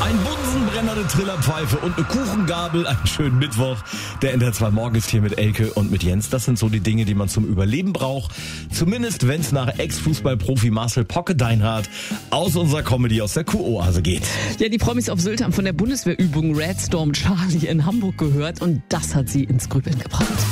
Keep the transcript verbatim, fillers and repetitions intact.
Ein Bunsenbrenner, eine Trillerpfeife und eine Kuchengabel. Einen schönen Mittwoch. Der N D R zwei Morgen ist hier mit Elke und mit Jens. Das sind so die Dinge, die man zum Überleben braucht. Zumindest, wenn es nach Ex-Fußballprofi Marcel Pocke-Deinhardt aus unserer Comedy aus der Kuh-Oase geht. Ja, die Promis auf Sylt haben von der Bundeswehrübung Red Storm Charlie in Hamburg gehört und das hat sie ins Grübeln gebracht.